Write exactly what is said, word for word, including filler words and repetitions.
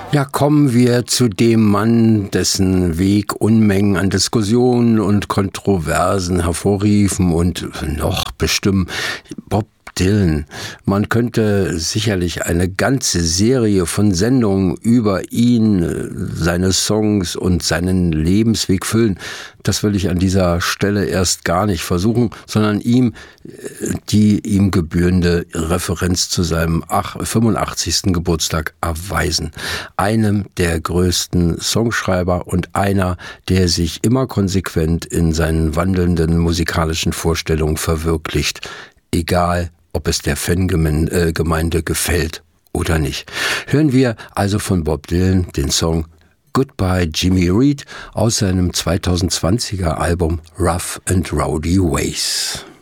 Ja, kommen wir zu dem Mann, dessen Weg Unmengen an Diskussionen und Kontroversen hervorriefen und noch bestimmen. Bob Dylan. Man könnte sicherlich eine ganze Serie von Sendungen über ihn, seine Songs und seinen Lebensweg füllen. Das will ich an dieser Stelle erst gar nicht versuchen, sondern ihm die ihm gebührende Referenz zu seinem fünfundachtzigsten Geburtstag erweisen. Einem der größten Songschreiber und einer, der sich immer konsequent in seinen wandelnden musikalischen Vorstellungen verwirklicht. Egal, ob es der Fangemeinde gefällt oder nicht. Hören wir also von Bob Dylan den Song Goodbye Jimmy Reed aus seinem zweitausendzwanziger Album Rough and Rowdy Ways.